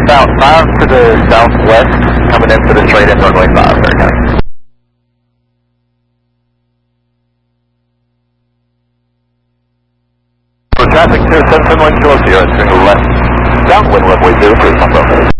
about 5 to the southwest, coming in for the straight in runway 5, Fair County. For traffic to 77 Kilo Sierra, turning left, downwind runway 03, combo.